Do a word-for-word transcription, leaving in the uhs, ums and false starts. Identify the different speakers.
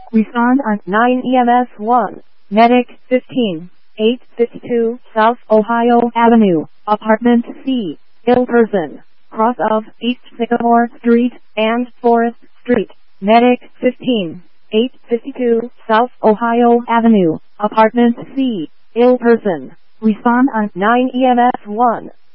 Speaker 1: Respond on nine E M S one. Medic fifteen, eight fifty-two South Ohio Avenue, Apartment C, ill person, cross of East Sycamore Street and Forest Street. Medic fifteen, eight fifty-two South Ohio Avenue, Apartment C, ill person. Respond on nine E M S one.